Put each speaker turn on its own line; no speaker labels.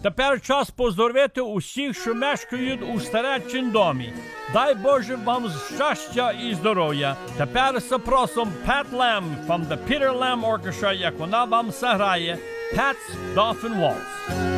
Тепер час поздоровити усіх, що мешкають у старечім домі. Дай Боже вам щастя і здоров'я. Тепер запросимо Pat Lamb from the Peter Lamb Orchestra, як вона вам заграє Pat's Dolphin Waltz.